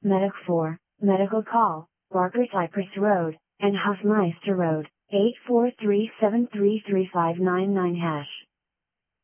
Medic 4, medical call, Barker Cypress Road, and Hofmeister Road, 843733599 #.